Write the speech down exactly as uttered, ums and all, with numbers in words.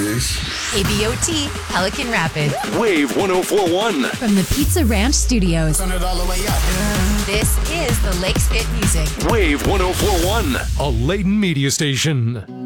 Fish. A B O T, Pelican Rapids. Wave one oh four one. From the Pizza Ranch Studios. Turn it all the way up. This is the Lakes Fit Music. Wave one oh four one. A Layton media station.